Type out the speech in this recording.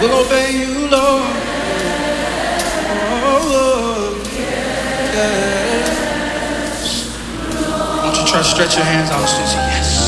We'll obey you, Lord. Oh, yes. Won't you try to stretch your hands out and say yes?